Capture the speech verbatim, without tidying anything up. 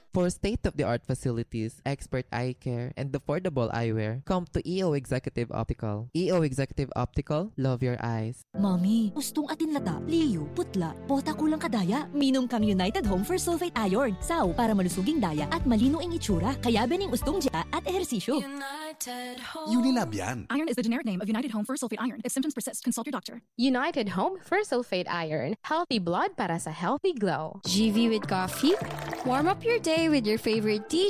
For state-of-the-art facilities, expert eye care, and affordable eyewear, come to E O Executive Optical. E O Executive Optical, love your eyes. Mami, gustong atin lata, liyo, putla, bota kulang kadaya. Minom kang United Home for Sulfate Iron. Saw para malusuging daya at malino ang itsura. Kaya bening ustong dya at ehersisyo. United Home. Unilab yan. Iron is the generic name of United Home for Sulfate Iron. If symptoms persist, consult your doctor. United Home for Sulfate Iron. Healthy blood para sa healthy glow. G V with coffee? Warm up your day with your favorite D